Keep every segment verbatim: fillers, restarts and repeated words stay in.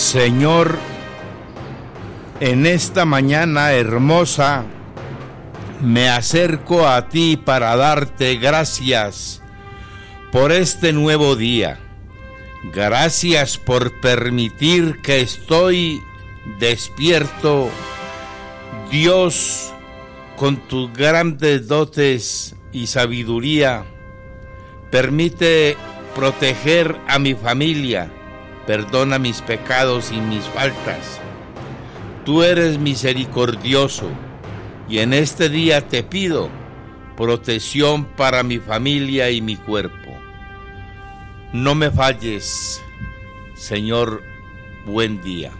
Señor, en esta mañana hermosa me acerco a ti para darte gracias por este nuevo día. Gracias por permitir que estoy despierto. Dios, con tus grandes dotes y sabiduría, permite proteger a mi familia. Perdona mis pecados y mis faltas. Tú eres misericordioso y en este día te pido protección para mi familia y mi cuerpo. No me falles, Señor, buen día.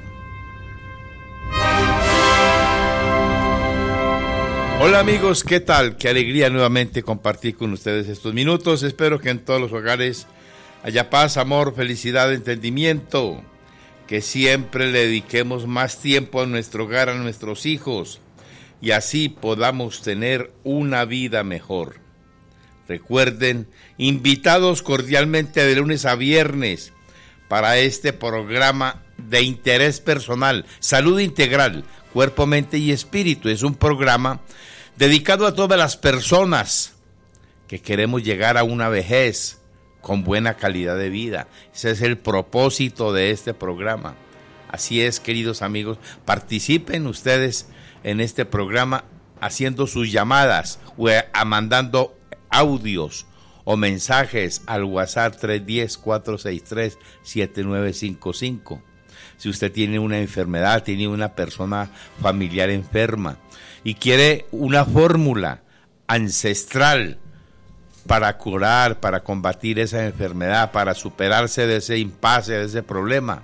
Hola amigos, ¿qué tal? Qué alegría nuevamente compartir con ustedes estos minutos. Espero que en todos los hogares haya paz, amor, felicidad, entendimiento, que siempre le dediquemos más tiempo a nuestro hogar, a nuestros hijos, y así podamos tener una vida mejor. Recuerden, invitados cordialmente de lunes a viernes para este programa de interés personal, Salud Integral, Cuerpo, Mente y Espíritu. Es un programa dedicado a todas las personas que queremos llegar a una vejez con buena calidad de vida. Ese es el propósito de este programa. Así es, queridos amigos, participen ustedes en este programa haciendo sus llamadas o a mandando audios o mensajes al WhatsApp tres uno cero, cuatro seis tres, siete nueve cinco cinco. Si usted tiene una enfermedad, tiene una persona familiar enferma y quiere una fórmula ancestral para curar, para combatir esa enfermedad, para superarse de ese impasse, de ese problema,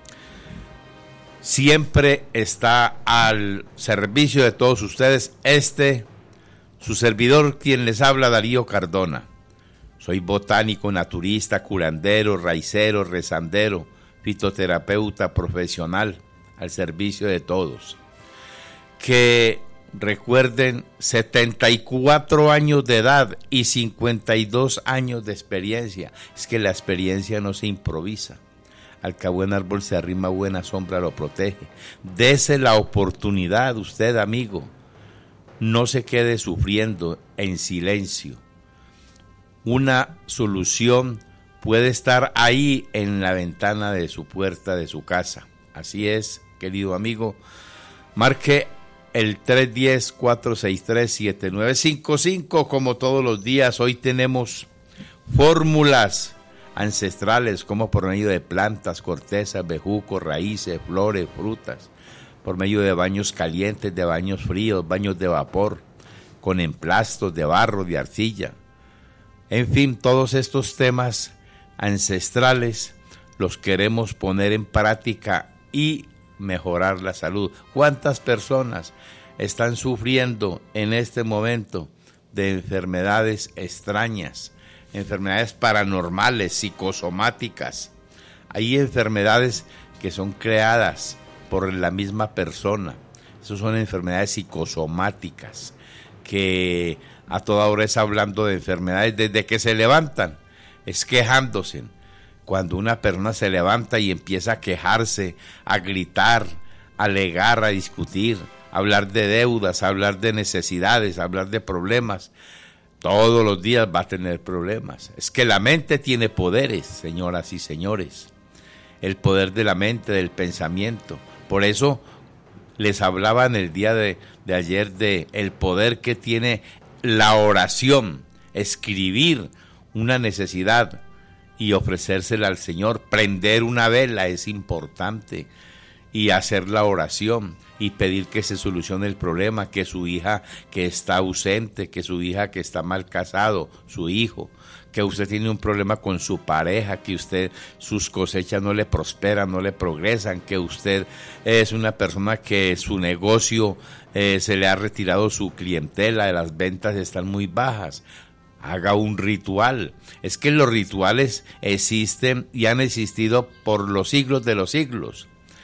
siempre está al servicio de todos ustedes este, su servidor, quien les habla, Darío Cardona. Soy botánico, naturista, curandero, raicero, rezandero, fitoterapeuta profesional, al servicio de todos. Que recuerden, setenta y cuatro años de edad y cincuenta y dos años de experiencia. Es que la experiencia no se improvisa. Al que a buen árbol se arrima, buena sombra lo protege. Dese la oportunidad, usted, amigo. No se quede sufriendo en silencio. Una solución puede estar ahí en la ventana de su puerta, de su casa. Así es, querido amigo. Marque el tres uno cero, cuatro seis tres, siete nueve cinco cinco, como todos los días. Hoy tenemos fórmulas ancestrales, como por medio de plantas, cortezas, bejucos, raíces, flores, frutas, por medio de baños calientes, de baños fríos, baños de vapor, con emplastos de barro, de arcilla. En fin, todos estos temas ancestrales los queremos poner en práctica y mejorar la salud. ¿Cuántas personas están sufriendo en este momento de enfermedades extrañas, enfermedades paranormales, psicosomáticas? Hay enfermedades que son creadas por la misma persona. Esas son enfermedades psicosomáticas que a toda hora es hablando de enfermedades desde que se levantan, es quejándose. Cuando una persona se levanta y empieza a quejarse, a gritar, a alegar, a discutir, a hablar de deudas, a hablar de necesidades, a hablar de problemas, todos los días va a tener problemas. Es que la mente tiene poderes, señoras y señores. El poder de la mente, del pensamiento. Por eso les hablaba en el día de, de ayer de el poder que tiene la oración, escribir una necesidad y ofrecérsela al Señor, prender una vela es importante y hacer la oración y pedir que se solucione el problema, que su hija que está ausente, que su hija que está mal casado, su hijo, que usted tiene un problema con su pareja, que usted, sus cosechas no le prosperan, no le progresan, que usted es una persona que su negocio eh, se le ha retirado su clientela, las ventas están muy bajas. Haga un ritual. Es que los rituales existen y han existido por los siglos de los siglos.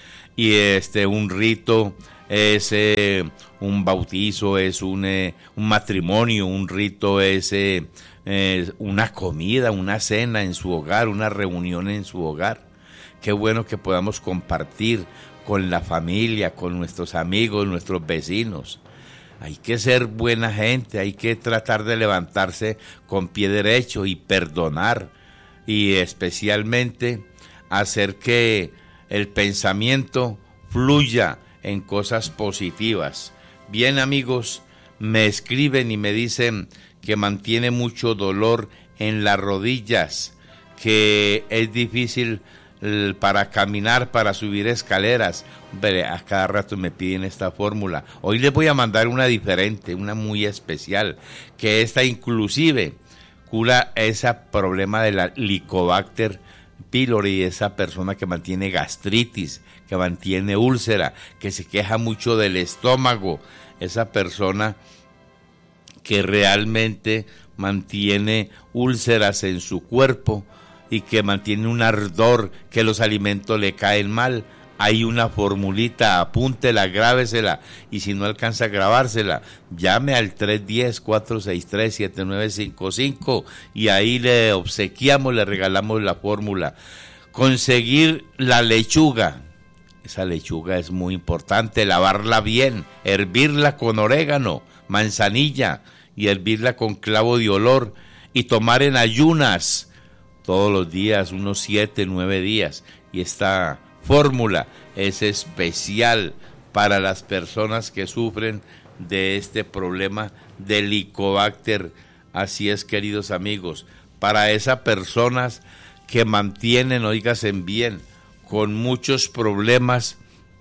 Y este un rito es eh, un bautizo, es un, eh, un matrimonio, un rito es eh, eh, una comida, una cena en su hogar, una reunión en su hogar. qué bueno que podamos compartir con la familia, con nuestros amigos, nuestros vecinos. Hay que ser buena gente, hay que tratar de levantarse con pie derecho y perdonar, y especialmente hacer que el pensamiento fluya en cosas positivas. Bien, amigos, me escriben y me dicen que mantiene mucho dolor en las rodillas, que es difícil para caminar, para subir escaleras. A cada rato me piden esta fórmula. Hoy les voy a mandar una diferente, una muy especial, que esta inclusive cura ese problema de la Helicobacter pylori, esa persona que mantiene gastritis, que mantiene úlcera, que se queja mucho del estómago, esa persona que realmente mantiene úlceras en su cuerpo y que mantiene un ardor, que los alimentos le caen mal. Hay una formulita, apúntela, grábesela, y si no alcanza a grabársela, llame al tres uno cero, cuatro seis tres, siete nueve cinco cinco y ahí le obsequiamos, le regalamos la fórmula. Conseguir la lechuga, esa lechuga es muy importante, lavarla bien, hervirla con orégano, manzanilla y hervirla con clavo de olor y tomar en ayunas todos los días, unos siete, nueve días, y esta fórmula es especial para las personas que sufren de este problema de Helicobacter. Así es, queridos amigos, para esas personas que mantienen, oígase bien, con muchos problemas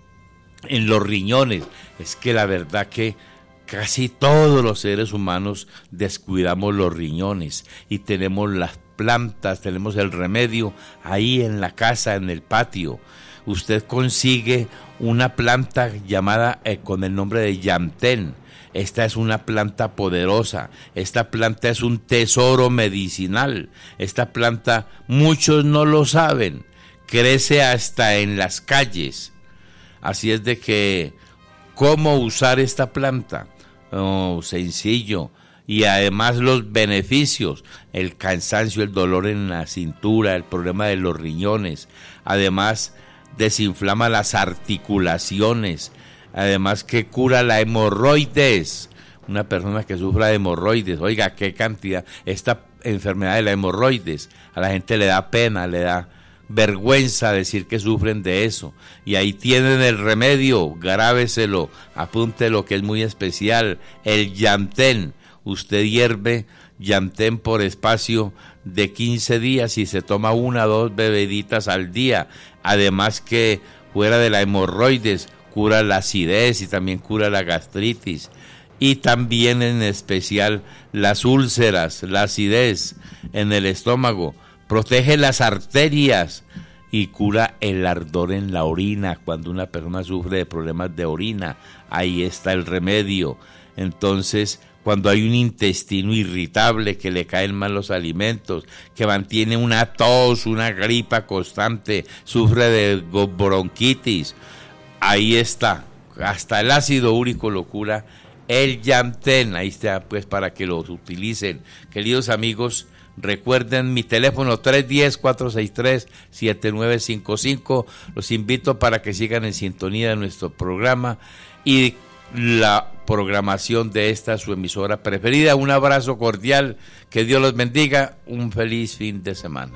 en los riñones. Es que la verdad que casi todos los seres humanos descuidamos los riñones y tenemos las plantas, tenemos el remedio ahí en la casa, en el patio. Usted consigue una planta llamada eh, con el nombre de Yamten. Esta es una planta poderosa, esta planta es un tesoro medicinal, esta planta muchos no lo saben, crece hasta en las calles. Así es de que, ¿cómo usar esta planta? Oh, sencillo. Y además los beneficios, el cansancio, el dolor en la cintura, el problema de los riñones, además desinflama las articulaciones, además que cura la hemorroides. Una persona que sufra de hemorroides, oiga, qué cantidad, esta enfermedad de la hemorroides, a la gente le da pena, le da vergüenza decir que sufren de eso, y ahí tienen el remedio, grábeselo, apúntelo, que es muy especial, el Yamten. Usted hierve Yamten por espacio de quince días y se toma una o dos bebeditas al día. Además que fuera de la hemorroides, cura la acidez y también cura la gastritis. Y también en especial las úlceras, la acidez en el estómago. Protege las arterias y cura el ardor en la orina. Cuando una persona sufre de problemas de orina, ahí está el remedio. Entonces, cuando hay un intestino irritable, que le caen mal los alimentos, que mantiene una tos, una gripa constante, sufre de bronquitis, ahí está, hasta el ácido úrico lo cura el Yamten. Ahí está, pues, para que los utilicen. Queridos amigos, recuerden mi teléfono tres uno cero, cuatro seis tres, siete nueve cinco cinco. Los invito para que sigan en sintonía de nuestro programa y la programación de esta su emisora preferida. Un abrazo cordial, que Dios los bendiga, un feliz fin de semana.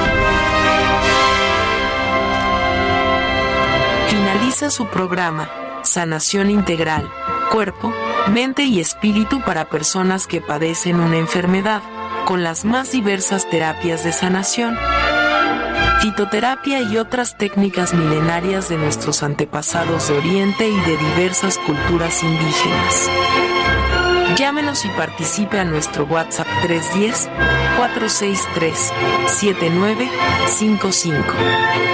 Finaliza su programa Sanación Integral, Cuerpo, Mente y Espíritu para personas que padecen una enfermedad, con las más diversas terapias de sanación, fitoterapia y otras técnicas milenarias de nuestros antepasados de Oriente y de diversas culturas indígenas. Llámenos y participe a nuestro WhatsApp tres uno cero, cuatro seis tres, siete nueve cinco cinco.